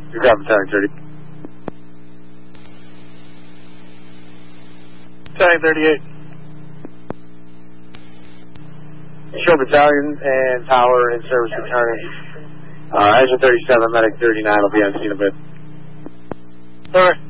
You're dropping Battalion 30. Battalion 38. Show Battalion and Tower in service returning. Engine 37, Medic 39 will be on scene a bit. Alright.